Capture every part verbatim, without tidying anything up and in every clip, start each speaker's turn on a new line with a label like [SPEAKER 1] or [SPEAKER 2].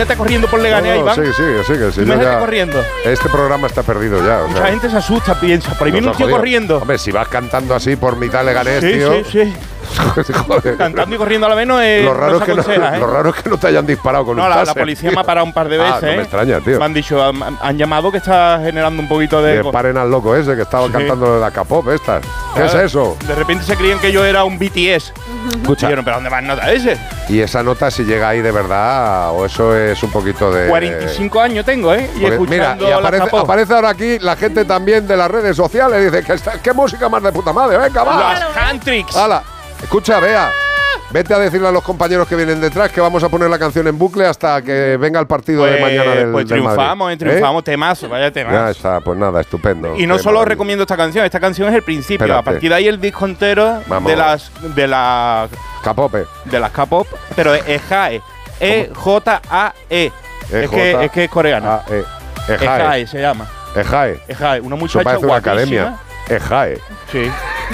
[SPEAKER 1] Imagínate corriendo por Leganés,
[SPEAKER 2] no, no,
[SPEAKER 1] Iván.
[SPEAKER 2] Sí, sí, sí, que sí.
[SPEAKER 1] Imagínate
[SPEAKER 2] ya,
[SPEAKER 1] corriendo.
[SPEAKER 2] Este programa está perdido ya. O
[SPEAKER 1] Mucha
[SPEAKER 2] sea,
[SPEAKER 1] gente se asusta, piensa. Por ahí viene un tío
[SPEAKER 2] jodido.
[SPEAKER 1] corriendo.
[SPEAKER 2] Hombre, si vas cantando así por mitad de Leganés,
[SPEAKER 1] Sí,
[SPEAKER 2] tío.
[SPEAKER 1] sí, sí.
[SPEAKER 2] Joder.
[SPEAKER 1] Cantando y corriendo a la vez no es.
[SPEAKER 2] Lo raro,
[SPEAKER 1] no
[SPEAKER 2] es
[SPEAKER 1] se
[SPEAKER 2] que no,
[SPEAKER 1] aconseja, ¿eh?
[SPEAKER 2] lo raro es que no te hayan disparado con
[SPEAKER 1] No,
[SPEAKER 2] un
[SPEAKER 1] la, la
[SPEAKER 2] taser,
[SPEAKER 1] policía
[SPEAKER 2] tío.
[SPEAKER 1] me ha parado un par de veces.
[SPEAKER 2] Ah, no
[SPEAKER 1] ¿eh?
[SPEAKER 2] me extraña, tío.
[SPEAKER 1] Me han dicho, han, han llamado que está generando un poquito de.
[SPEAKER 2] Que paren al loco ese que estaba
[SPEAKER 1] Sí.
[SPEAKER 2] cantando la K-pop esta. ¿Qué
[SPEAKER 1] Claro,
[SPEAKER 2] es eso?
[SPEAKER 1] De repente se creían que yo era un B T S.
[SPEAKER 2] Escucha.
[SPEAKER 1] Dijeron, ¿pero dónde va nota ese?
[SPEAKER 2] Y esa nota si llega ahí de verdad o eso es un poquito de…
[SPEAKER 1] cuarenta y cinco años tengo, ¿eh? Y
[SPEAKER 2] Porque, mira,
[SPEAKER 1] escuchando
[SPEAKER 2] y
[SPEAKER 1] la
[SPEAKER 2] aparece,
[SPEAKER 1] K-pop.
[SPEAKER 2] aparece ahora aquí la gente también de las redes sociales. Dice, que esta- ¿qué música más de puta madre? Venga, va.
[SPEAKER 1] Los Handtricks.
[SPEAKER 2] Hala. Escucha, vea. Vete a decirle a los compañeros que vienen detrás que vamos a poner la canción en bucle hasta que venga el partido
[SPEAKER 1] Pues,
[SPEAKER 2] de mañana del,
[SPEAKER 1] pues
[SPEAKER 2] del
[SPEAKER 1] triunfamos,
[SPEAKER 2] Madrid.
[SPEAKER 1] eh, triunfamos, temazo, vaya
[SPEAKER 2] ¿Eh?
[SPEAKER 1] temazo.
[SPEAKER 2] Ya está, pues nada, estupendo.
[SPEAKER 1] Y no
[SPEAKER 2] Qué
[SPEAKER 1] solo
[SPEAKER 2] maravilla.
[SPEAKER 1] recomiendo esta canción, esta canción es el principio.
[SPEAKER 2] Espérate.
[SPEAKER 1] A partir de ahí el disco entero
[SPEAKER 2] Vamos.
[SPEAKER 1] de las de las
[SPEAKER 2] Capope.
[SPEAKER 1] de las K-pop, pero de Ejae, E J A E. Es que es que es coreano.
[SPEAKER 2] Ah, eh, Ejae.
[SPEAKER 1] Ejae se llama.
[SPEAKER 2] Ejae.
[SPEAKER 1] Ejae, una
[SPEAKER 2] Eso
[SPEAKER 1] muchacha
[SPEAKER 2] parece una
[SPEAKER 1] guapísima.
[SPEAKER 2] academia. Ejae.
[SPEAKER 1] Sí.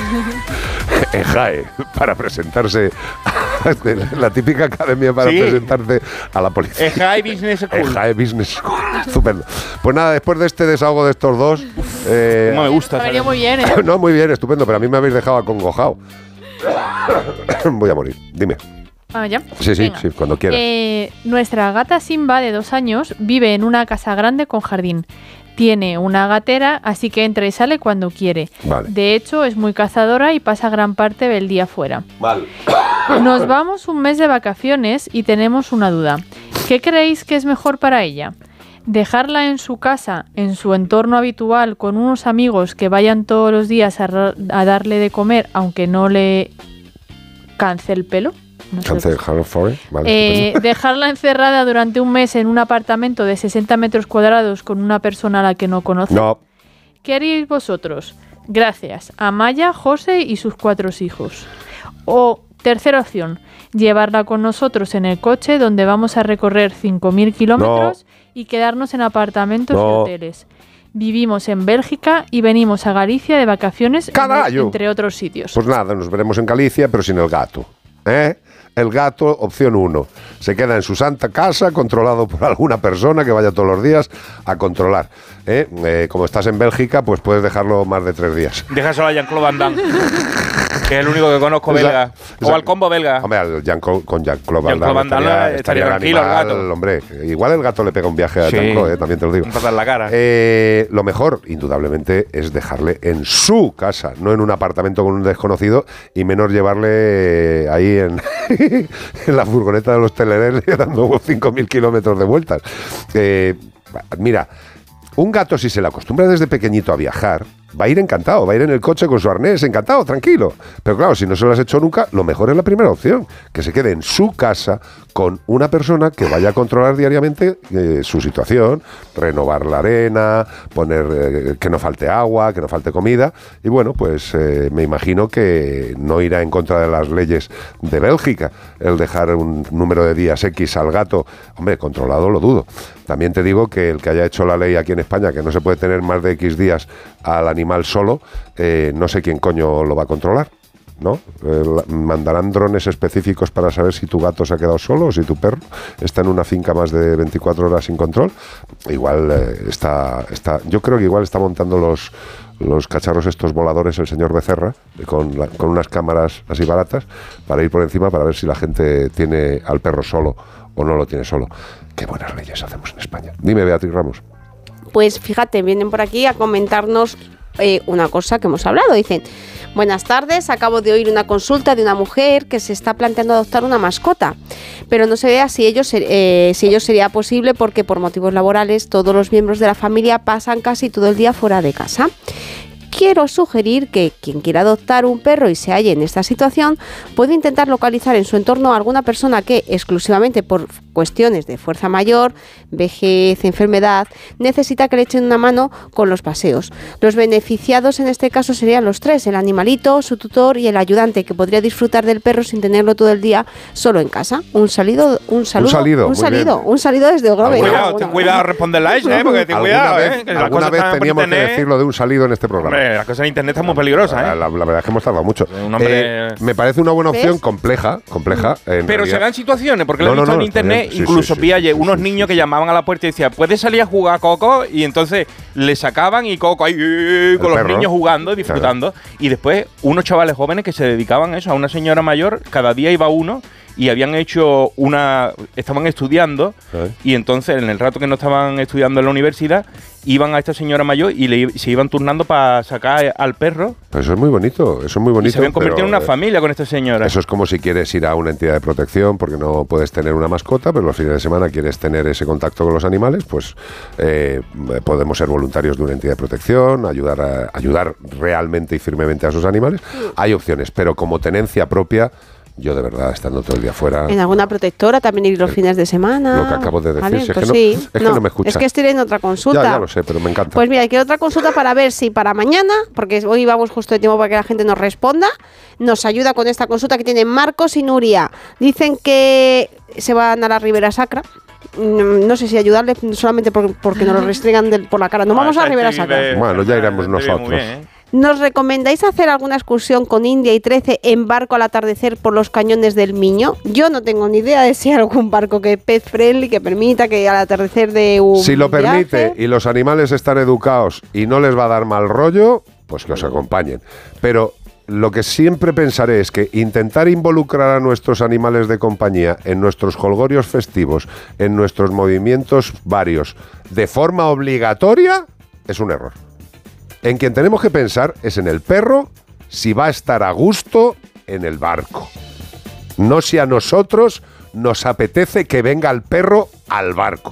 [SPEAKER 2] Ejae. Para presentarse. La típica academia para
[SPEAKER 1] Sí.
[SPEAKER 2] presentarte a la policía.
[SPEAKER 1] Ejae Business School.
[SPEAKER 2] Ejae Business School. Estupendo. Pues nada, después de este desahogo de estos dos. eh,
[SPEAKER 1] Cómo me gusta.
[SPEAKER 3] Ha venido
[SPEAKER 1] ¿sabes?
[SPEAKER 3] muy bien, ¿eh?
[SPEAKER 2] no, muy bien, estupendo, pero a mí me habéis dejado acongojado. Voy a morir. Dime.
[SPEAKER 3] Ah, ¿ya?
[SPEAKER 2] Sí, sí,
[SPEAKER 3] Venga.
[SPEAKER 2] sí, cuando quieras.
[SPEAKER 3] Eh, nuestra gata Simba, de dos años, vive en una casa grande con jardín. Tiene una gatera, así que entra y sale cuando quiere.
[SPEAKER 2] Vale.
[SPEAKER 3] De hecho, es muy cazadora y pasa gran parte del día fuera.
[SPEAKER 2] Vale.
[SPEAKER 3] Nos vamos un mes de vacaciones y tenemos una duda. ¿Qué creéis que es mejor para ella? ¿Dejarla en su casa, en su entorno habitual, con unos amigos que vayan todos los días a, ra- a darle de comer, aunque no le canse el pelo? No sé.
[SPEAKER 2] Cáncer Harold Forest. Vale,
[SPEAKER 3] Eh,
[SPEAKER 2] estupendo.
[SPEAKER 3] dejarla encerrada durante un mes en un apartamento de sesenta metros cuadrados con una persona a la que no conoce.
[SPEAKER 2] No.
[SPEAKER 3] ¿Qué haríais vosotros? Gracias. Amaya, José y sus cuatro hijos. O, tercera opción, llevarla con nosotros en el coche donde vamos a recorrer cinco mil kilómetros y quedarnos en apartamentos
[SPEAKER 2] No.
[SPEAKER 3] y hoteles. Vivimos en Bélgica y venimos a Galicia de vacaciones, en-
[SPEAKER 2] ¡Carayo!
[SPEAKER 3] entre otros sitios.
[SPEAKER 2] Pues nada, nos veremos en Galicia, pero sin el gato. ¿Eh? El gato, opción uno. Se queda en su santa casa, controlado por alguna persona que vaya todos los días a controlar. ¿Eh? Eh, como estás en Bélgica, pues puedes dejarlo más de tres días.
[SPEAKER 1] Déjaselo a Jean-Claude Van Damme, que es el único que conozco
[SPEAKER 2] Esa-
[SPEAKER 1] belga.
[SPEAKER 2] esa-
[SPEAKER 1] O al combo belga.
[SPEAKER 2] Hombre, al Jean-Claude- con Jean-Claude Van
[SPEAKER 1] Jean-Claude
[SPEAKER 2] Damme
[SPEAKER 1] Van Damme
[SPEAKER 2] estaría,
[SPEAKER 1] estaría
[SPEAKER 2] el
[SPEAKER 1] tranquilo el
[SPEAKER 2] animal,
[SPEAKER 1] gato.
[SPEAKER 2] hombre. Igual el gato le pega un viaje a
[SPEAKER 1] Sí.
[SPEAKER 2] Jean-Claude, eh, también te lo digo.
[SPEAKER 1] Un patada en la cara.
[SPEAKER 2] Eh, lo mejor, indudablemente, es dejarle en su casa, no en un apartamento con un desconocido, y menos llevarle eh, ahí en, en la furgoneta de los telerenes dando cinco mil kilómetros de vueltas. Eh, mira, un gato, si se le acostumbra desde pequeñito a viajar, va a ir encantado, va a ir en el coche con su arnés, encantado, tranquilo. Pero claro, si no se lo has hecho nunca, lo mejor es la primera opción, que se quede en su casa con una persona que vaya a controlar diariamente eh, su situación, renovar la arena, poner eh, que no falte agua, que no falte comida. Y bueno, pues eh, me imagino que no irá en contra de las leyes de Bélgica el dejar un número de días X al gato. Hombre, controlado lo dudo. También te digo que el que haya hecho la ley aquí en España, que no se puede tener más de X días al animal solo, eh, no sé quién coño lo va a controlar, ¿no? Eh, la- mandarán drones específicos para saber si tu gato se ha quedado solo o si tu perro está en una finca más de veinticuatro horas sin control. Igual eh, está, está, yo creo que igual está montando los los cacharros estos voladores el señor Becerra, eh, con, la- con unas cámaras así baratas, para ir por encima para ver si la gente tiene al perro solo o no lo tiene solo. Qué buenas leyes hacemos en España. Dime, Beatriz Ramos.
[SPEAKER 4] Pues fíjate, vienen por aquí a comentarnos eh, una cosa que hemos hablado. Dicen, buenas tardes, acabo de oír una consulta de una mujer que se está planteando adoptar una mascota, pero no se vea si ello, ser- eh, si ello sería posible porque por motivos laborales todos los miembros de la familia pasan casi todo el día fuera de casa. Quiero sugerir que quien quiera adoptar un perro y se halle en esta situación puede intentar localizar en su entorno a alguna persona que, exclusivamente por cuestiones de fuerza mayor, vejez, enfermedad, necesita que le echen una mano con los paseos. Los beneficiados en este caso serían los tres, el animalito, su tutor y el ayudante, que podría disfrutar del perro sin tenerlo todo el día solo en casa. Un salido, un saludo,
[SPEAKER 2] salido,
[SPEAKER 4] un
[SPEAKER 2] muy
[SPEAKER 4] salido,
[SPEAKER 2] bien.
[SPEAKER 4] un salido desde Ogrove.
[SPEAKER 1] Cuidado, ten cuidado a responderla, ¿eh? Porque ten
[SPEAKER 2] Alguna
[SPEAKER 1] cuidado,
[SPEAKER 2] vez,
[SPEAKER 1] ¿eh? Que las
[SPEAKER 2] alguna
[SPEAKER 1] cosas
[SPEAKER 2] vez
[SPEAKER 1] están por
[SPEAKER 2] teníamos que
[SPEAKER 1] internet.
[SPEAKER 2] decirlo de un salido en este programa.
[SPEAKER 1] Hombre, hombre, las cosas en internet están muy peligrosas, ¿eh?
[SPEAKER 2] La, la, la verdad es que hemos tardado mucho.
[SPEAKER 1] Un hombre...
[SPEAKER 2] Eh, me parece una buena opción,
[SPEAKER 4] ¿ves?
[SPEAKER 2] compleja, compleja. En
[SPEAKER 1] Pero
[SPEAKER 2] realidad.
[SPEAKER 1] se dan situaciones, porque
[SPEAKER 2] No,
[SPEAKER 1] lo he visto
[SPEAKER 2] no, no,
[SPEAKER 1] en internet,
[SPEAKER 2] sí, sí,
[SPEAKER 1] incluso
[SPEAKER 2] sí,
[SPEAKER 1] vi
[SPEAKER 2] sí,
[SPEAKER 1] ayer
[SPEAKER 2] sí,
[SPEAKER 1] unos
[SPEAKER 2] sí,
[SPEAKER 1] niños
[SPEAKER 2] sí.
[SPEAKER 1] que llamaban a la puerta y decían, ¿puedes salir a jugar a Coco? Y entonces le sacaban y Coco ahí eh, con los
[SPEAKER 2] perro.
[SPEAKER 1] niños jugando y disfrutando. Claro. Y después unos chavales jóvenes que se dedicaban a eso, a una señora mayor, cada día iba uno y habían hecho una... estaban estudiando ¿Eh? y entonces en el rato que no estaban estudiando en la universidad iban a esta señora mayor y le, se iban turnando para sacar al perro.
[SPEAKER 2] Pues eso es muy bonito, eso es muy bonito.
[SPEAKER 1] Y se habían convertido
[SPEAKER 2] pero,
[SPEAKER 1] en una familia con esta señora.
[SPEAKER 2] Eso es como si quieres ir a una entidad de protección porque no puedes tener una mascota, pero los fines de semana quieres tener ese contacto con los animales, pues eh, podemos ser voluntarios de una entidad de protección, ayudar, a, ayudar realmente y firmemente a esos animales. Hay opciones, pero como tenencia propia... Yo de verdad, estando todo el día fuera...
[SPEAKER 4] En alguna protectora también ir los fines de semana.
[SPEAKER 2] Lo que acabo de decir,
[SPEAKER 4] ¿vale?
[SPEAKER 2] si es,
[SPEAKER 4] pues
[SPEAKER 2] que no,
[SPEAKER 4] sí.
[SPEAKER 2] es que
[SPEAKER 4] no,
[SPEAKER 2] no me escucha.
[SPEAKER 4] Es que estoy en otra consulta.
[SPEAKER 2] Ya, ya lo sé, pero me encanta.
[SPEAKER 4] Pues mira, quiero otra consulta para ver si para mañana, porque hoy vamos justo de tiempo para que la gente nos responda, nos ayuda con esta consulta que tienen Marcos y Nuria. Dicen que se van a la Ribera Sacra. No sé si ayudarle solamente por, porque nos lo restringan del, por la cara. No vamos a la Ribera Sacra.
[SPEAKER 2] Bueno, ya iremos nosotros.
[SPEAKER 4] ¿Nos recomendáis hacer alguna excursión con India y trece en barco al atardecer por los cañones del Miño? Yo no tengo ni idea de si hay algún barco que pet friendly que permita que al atardecer de un
[SPEAKER 2] Si lo permite
[SPEAKER 4] viaje...
[SPEAKER 2] y los animales están educados y no les va a dar mal rollo, pues que os acompañen. Pero lo que siempre pensaré es que intentar involucrar a nuestros animales de compañía en nuestros jolgorios festivos, en nuestros movimientos varios, de forma obligatoria, es un error. En quien tenemos que pensar es en el perro, si va a estar a gusto en el barco. No si a nosotros nos apetece que venga el perro al barco.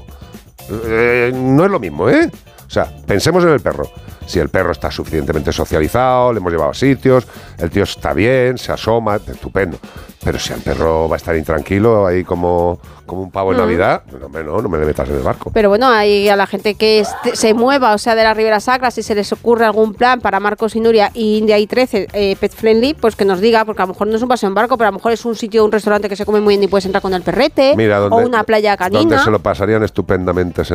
[SPEAKER 2] Eh, no es lo mismo, ¿eh? O sea, pensemos en el perro. Si el perro está suficientemente socializado, le hemos llevado a sitios, el tío está bien, se asoma, estupendo. Pero si el perro va a estar intranquilo ahí como, como un pavo en mm. Navidad, no, no, no me le metas en el barco.
[SPEAKER 4] Pero bueno, hay a la gente que este, se mueva, o sea, de la Ribera Sacra, si se les ocurre algún plan para Marcos y Nuria y India y trece, eh, pet friendly, pues que nos diga, porque a lo mejor no es un paseo en barco, pero a lo mejor es un sitio, un restaurante que se come muy bien y puedes entrar con el perrete.
[SPEAKER 2] Mira, donde,
[SPEAKER 4] o una playa canina.
[SPEAKER 2] Donde se lo pasarían estupendamente es en